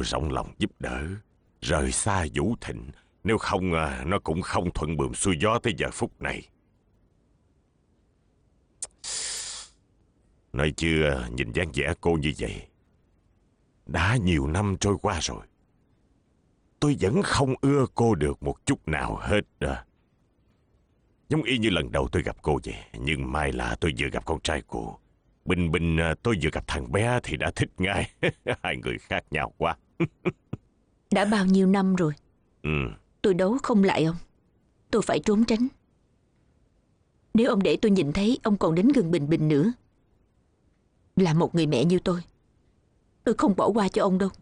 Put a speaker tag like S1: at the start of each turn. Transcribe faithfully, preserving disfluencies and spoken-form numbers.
S1: cô rộng lòng giúp đỡ, rời xa Vũ Thịnh. Nếu không nó cũng không thuận buồm xuôi gió tới giờ phút này. Nói chưa, nhìn dáng vẻ cô như vậy, đã nhiều năm trôi qua rồi, tôi vẫn không ưa cô được một chút nào hết à. Giống y như lần đầu tôi gặp cô vậy. Nhưng may là tôi vừa gặp con trai cô. Bình bình tôi vừa gặp thằng bé thì đã thích ngay. Hai người khác nhau quá.
S2: Đã bao nhiêu năm rồi.
S1: Ừ.
S2: Tôi đấu không lại ông. Tôi phải trốn tránh. Nếu ông để tôi nhìn thấy ông còn đến gần Bình Bình nữa, là một người mẹ như tôi, tôi không bỏ qua cho ông đâu.